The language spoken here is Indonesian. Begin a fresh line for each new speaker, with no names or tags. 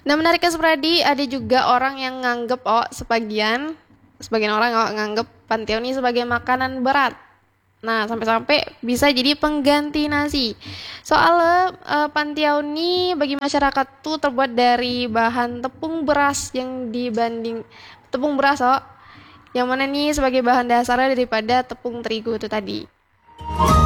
Nah, menariknya Supradi, ada juga orang yang nganggep, sebagian orang nganggep pantiau ini sebagai makanan berat. Nah, sampai-sampai bisa jadi pengganti nasi. Soalnya pantiau ini bagi masyarakat tuh terbuat dari bahan tepung beras tepung beras, yang mana nih sebagai bahan dasarnya daripada tepung terigu itu tadi.